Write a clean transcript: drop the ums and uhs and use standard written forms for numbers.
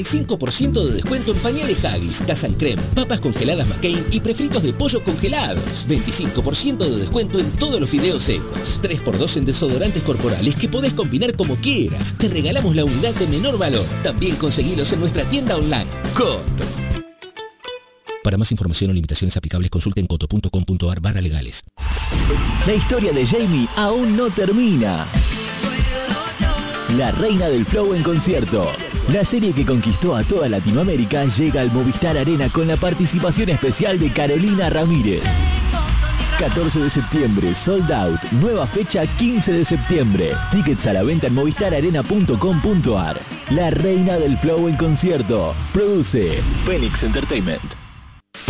5% de descuento en pañales Haggis, Casan Creme, papas congeladas McCain y prefritos de pollo congelados. 25% de descuento en todos los fideos secos. 3x2 en desodorantes corporales que podés combinar como quieras. Te regalamos la unidad de menor valor. También conseguilos en nuestra tienda online. Coto. Para más información o limitaciones aplicables, consulten coto.com.ar/legales. La historia de Jamie aún no termina. La reina del flow en concierto. La serie que conquistó a toda Latinoamérica llega al Movistar Arena con la participación especial de Carolina Ramírez. 14 de septiembre, sold out. Nueva fecha 15 de septiembre. Tickets a la venta en movistararena.com.ar. La reina del flow en concierto. Produce Phoenix Entertainment.